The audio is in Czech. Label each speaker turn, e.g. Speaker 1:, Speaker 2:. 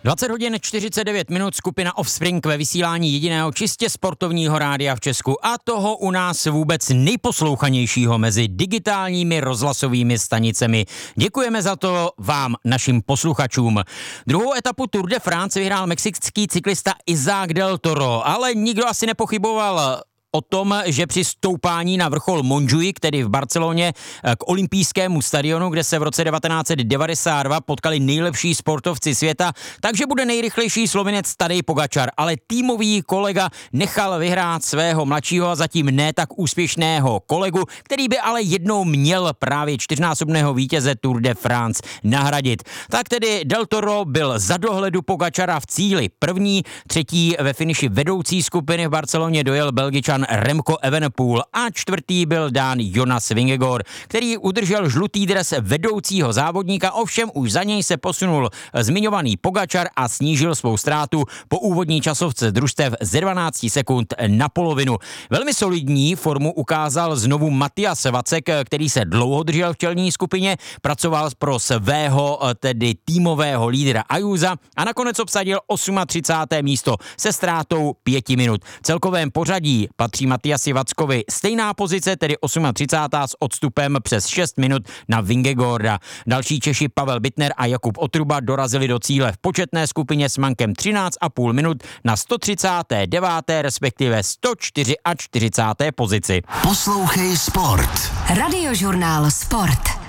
Speaker 1: 20 hodin 49 minut, skupina Offspring ve vysílání jediného čistě sportovního rádia v Česku a toho u nás vůbec nejposlouchanějšího mezi digitálními rozhlasovými stanicemi. Děkujeme za to vám, našim posluchačům. Druhou etapu Tour de France vyhrál mexický cyklista Isaac del Toro, ale nikdo asi nepochyboval o tom, že při stoupání na vrchol Montjuic, tedy v Barceloně, k olympijskému stadionu, kde se v roce 1992 potkali nejlepší sportovci světa, takže bude nejrychlejší Slovinec Tadej Pogačar, ale týmový kolega nechal vyhrát svého mladšího a zatím ne tak úspěšného kolegu, který by ale jednou měl právě čtyřnásobného vítěze Tour de France nahradit. Tak tedy Del Toro byl za dohledu Pogačara v cíli první, třetí ve finiši vedoucí skupiny v Barceloně dojel Belgičan Remco Evenepoel a čtvrtý byl dán Jonas Vingegaard, který udržel žlutý dres vedoucího závodníka, ovšem už za něj se posunul zmiňovaný Pogačar a snížil svou ztrátu po úvodní časovce družstev ze 12 sekund na polovinu. Velmi solidní formu ukázal znovu Matthias Vacek, který se dlouho držel v čelní skupině, pracoval pro svého tedy týmového lídra Ayusa a nakonec obsadil 38. místo se ztrátou 5 minut. V celkovém pořadí patří Mattiasi Vackovi stejná pozice, tedy 38. s odstupem přes 6 minut na Vingegaarda. Další Češi Pavel Bittner a Jakub Otruba dorazili do cíle v početné skupině s mankem 13,5 minut na 139. respektive 144. pozici.
Speaker 2: Poslouchej Sport.
Speaker 3: Radiožurnál Sport.